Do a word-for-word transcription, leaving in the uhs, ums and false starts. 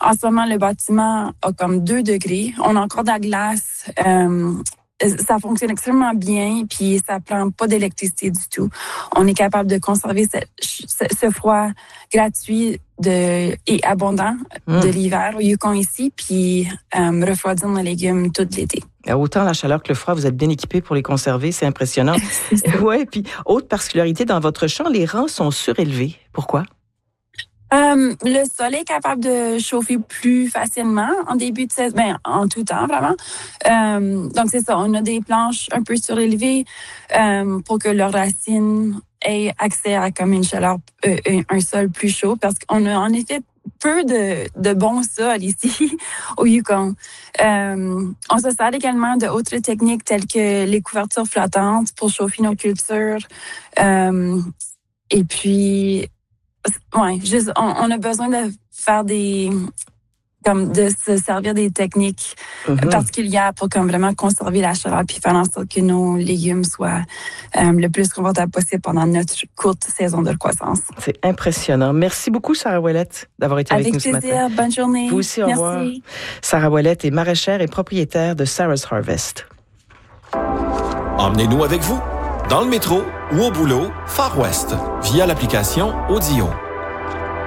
En ce moment, le bâtiment a comme deux degrés. On a encore de la glace. Euh, ça fonctionne extrêmement bien, puis ça prend pas d'électricité du tout. On est capable de conserver ce, ce, ce froid gratuit de, et abondant mmh. de l'hiver au Yukon ici, puis euh, refroidir nos légumes tout l'été. Autant la chaleur que le froid, vous êtes bien équipés pour les conserver, c'est impressionnant. Oui, puis autre particularité dans votre champ, les rangs sont surélevés. Pourquoi? Um, le sol est capable de chauffer plus facilement en début de saison, ben, en tout temps, vraiment. Um, donc, c'est ça, on a des planches un peu surélevées um, pour que leurs racines aient accès à comme une chaleur, euh, un sol plus chaud, parce qu'on a en effet peu de, de bons sols ici au Yukon. Um, on se sert également d'autres techniques telles que les couvertures flottantes pour chauffer nos cultures. Um, et puis... Ouais, juste, on, on a besoin de faire des, comme de se servir des techniques mm-hmm. particulières pour comme vraiment conserver la chaleur puis faire en sorte que nos légumes soient euh, le plus confortables possible pendant notre courte saison de croissance. C'est impressionnant. Merci beaucoup, Sarah Ouellette, d'avoir été avec, avec nous plaisir. ce matin. Avec plaisir. Bonne journée. Vous aussi, au Merci. revoir. Sarah Ouellette est maraîchère et propriétaire de Sarah's Harvest. Emmenez-nous avec vous. Dans le métro ou au boulot, Far West, via l'application Audio.